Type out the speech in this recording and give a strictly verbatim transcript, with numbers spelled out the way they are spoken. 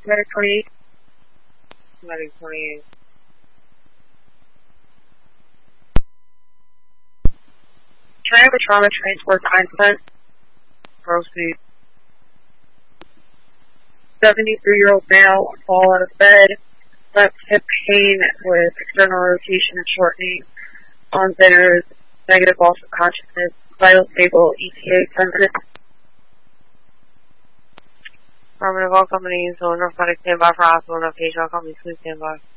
Medic twenty-eight. Medic twenty-eight. Can I have a trauma transport to Einstein? Proceed. seventy-three-year-old male, fall out of bed, left hip pain with external rotation and shortening, on centers, negative loss of consciousness, vital stable, E T A ten minutes. Affirmative, all companies, so enough medic standby for hospital, enough patient, all companies, please stand by.